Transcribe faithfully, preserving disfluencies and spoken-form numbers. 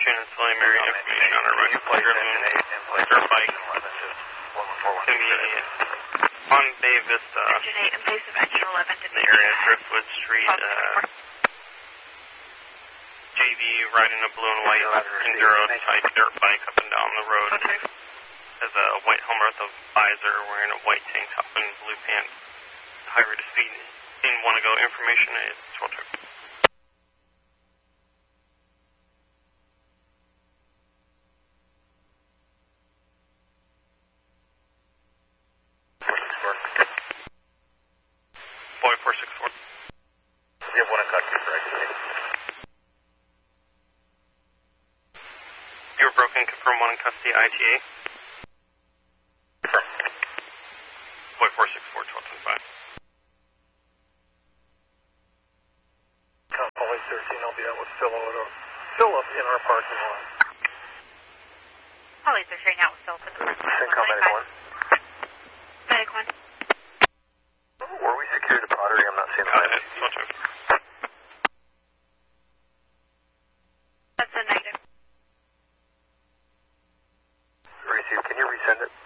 and preliminary information on a registered dirt bike to me on Bay Vista, in place of engine eleven, in the area of Driftwood Street. Uh, J V riding a blue and white Enduro type dirt bike up and down the road. Okay. Has a white helmet with a visor, wearing a white tank top and blue pants. High rate of speed. Didn't want to go. Information is twelve trip. Boy four six four. You have one in custody for I T A. You were broken, confirm one in custody, I T A. Confirm. Boy four six four, twelve twenty-five. Holly thirteen, I'll be out with Philip, Philip in our parking lot. Holly thirteen out with Philip in the parking lot. Send comment one. Medic one. Were we secured to pottery? I'm not seeing Uh, that. twelve trip. That's a negative. Receive, can you resend it?